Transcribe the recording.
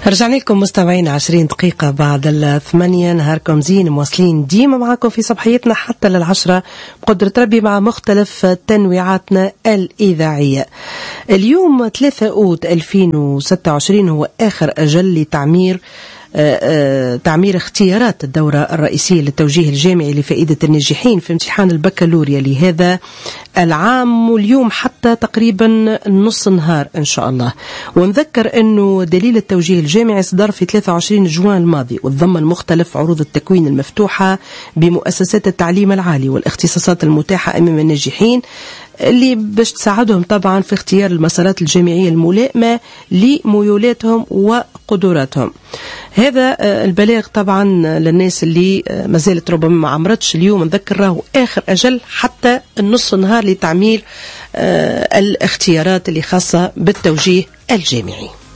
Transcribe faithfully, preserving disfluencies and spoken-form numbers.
رجعنا لكم مستمعين عشرين دقيقة بعد الثمانية. نهاركم زين، مواصلين ديما معكم في صباحيتنا حتى للعشرة بقدرة ربي مع مختلف تنويعاتنا الإذاعية. اليوم ثلاثة أوت ألفين وستة وعشرين هو آخر أجل لتعمير آآ آآ تعمير اختيارات الدورة الرئيسية للتوجيه الجامعي لفائدة الناجحين في امتحان البكالوريا لهذا العام، واليوم حتى تقريبا نص نهار إن شاء الله. ونذكر أنه دليل التوجيه الجامعي صدر في ثلاثة وعشرين جوان الماضي، وتضمن مختلف عروض التكوين المفتوحة بمؤسسات التعليم العالي والاختصاصات المتاحة أمام الناجحين اللي باش تساعدهم طبعا في اختيار المسارات الجامعية الملائمة لميولاتهم وقدراتهم. هذا البلاغ طبعا للناس اللي ما زالت ربما ما عمرتش. اليوم نذكر راهو آخر أجل حتى النص نهار لتعمير الاختيارات اللي خاصة بالتوجيه الجامعي.